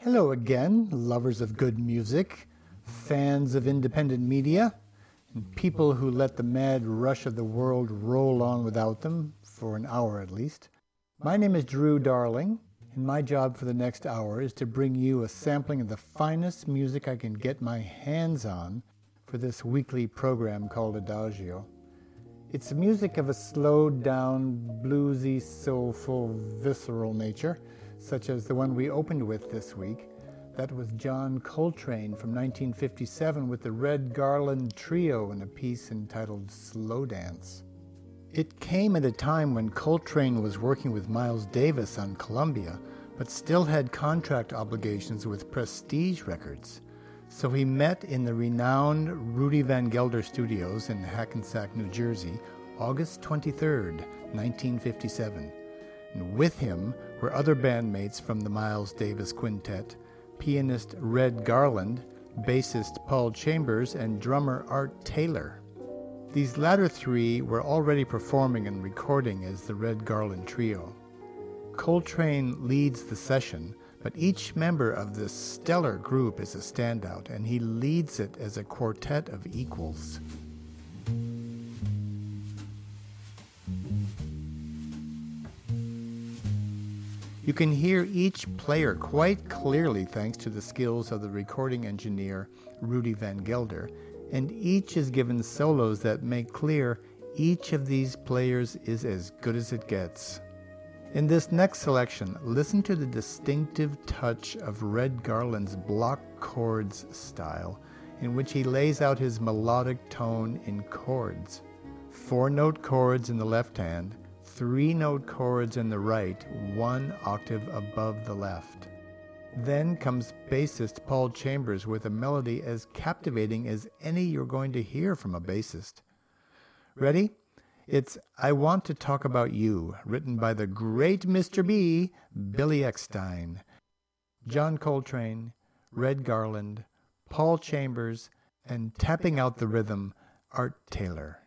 Hello again, lovers of good music, fans of independent media, and people who let the mad rush of the world roll on without them, for an hour at least. My name is Drew Darling, and my job for the next hour is to bring you a sampling of the finest music I can get my hands on for this weekly program called Adagio. It's music of a slowed-down, bluesy, soulful, visceral nature, such as the one we opened with this week. That was John Coltrane from 1957 with the Red Garland Trio in a piece entitled Slow Dance. It came at a time when Coltrane was working with Miles Davis on Columbia, but still had contract obligations with Prestige Records. So he met in the renowned Rudy Van Gelder Studios in Hackensack, New Jersey, August 23rd, 1957. And with him were other bandmates from the Miles Davis Quintet, pianist Red Garland, bassist Paul Chambers, and drummer Art Taylor. These latter three were already performing and recording as the Red Garland Trio. Coltrane leads the session, but each member of this stellar group is a standout, and he leads it as a quartet of equals. You can hear each player quite clearly thanks to the skills of the recording engineer Rudy Van Gelder, and each is given solos that make clear each of these players is as good as it gets. In this next selection, listen to the distinctive touch of Red Garland's block chords style, in which he lays out his melodic tone in chords. 4-note chords in the left hand, 3-note chords in the right, 1 octave above the left. Then comes bassist Paul Chambers with a melody as captivating as any you're going to hear from a bassist. Ready? It's I Want to Talk About You, written by the great Mr. B, Billy Eckstine. John Coltrane, Red Garland, Paul Chambers, and tapping out the rhythm, Art Taylor.